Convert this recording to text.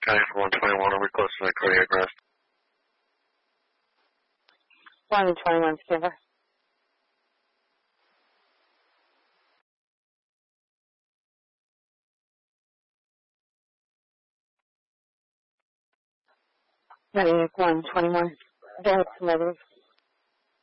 County for 121, are we close to that cardiac arrest? 121, stand by. Ready, 121. That's negative.